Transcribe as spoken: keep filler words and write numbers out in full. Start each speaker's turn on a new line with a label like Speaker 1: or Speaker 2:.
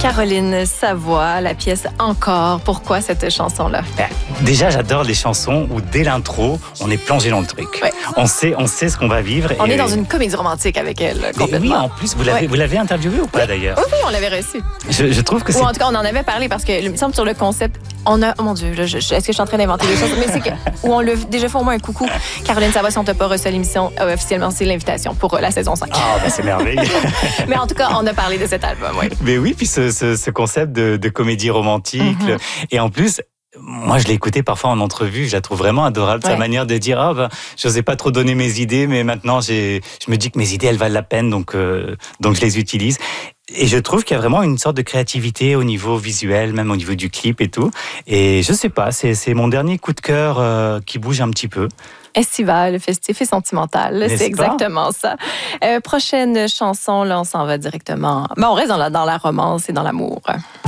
Speaker 1: Caroline Savoie, la pièce Encore. Pourquoi cette chanson-là?
Speaker 2: Déjà, j'adore les chansons où dès l'intro, on est plongé dans le truc. Ouais. On sait, on sait ce qu'on va vivre.
Speaker 1: On et est dans une comédie romantique avec elle, complètement.
Speaker 2: Oui, en plus, vous l'avez, ouais. vous l'avez interviewée ou pas,
Speaker 1: oui.
Speaker 2: d'ailleurs?
Speaker 1: Oui, oui, on l'avait reçue.
Speaker 2: Je, je trouve que c'est...
Speaker 1: Ou en tout cas, on en avait parlé parce que, il me semble, sur le concept, on a... Oh mon Dieu, là, je, est-ce que je suis en train d'inventer des choses? Mais c'est que, où on l'a déjà fait au moins un coucou. Caroline Savoie, si on t'a pas reçu à l'émission, euh, officiellement, c'est l'invitation pour euh, la saison cinq.
Speaker 2: Ah, ben c'est merveilleux.
Speaker 1: Mais en tout cas, on a parlé de cet album, oui.
Speaker 2: Mais oui, puis ce, ce, ce concept de, de comédie romantique. Mm-hmm. Et en plus... Moi, je l'ai écouté parfois en entrevue, je la trouve vraiment adorable, ouais. sa manière de dire « Ah, oh, ben, j'osais pas trop donner mes idées, mais maintenant, j'ai, je me dis que mes idées, elles valent la peine, donc, euh, donc je les utilise. » Et je trouve qu'il y a vraiment une sorte de créativité au niveau visuel, même au niveau du clip et tout. Et je sais pas, c'est, c'est mon dernier coup de cœur euh, qui bouge un petit peu.
Speaker 1: Estival, festif et sentimental, N'est-ce c'est exactement pas? ça. Euh, prochaine chanson, là, on s'en va directement. Ben, on reste dans la, dans la romance et dans l'amour.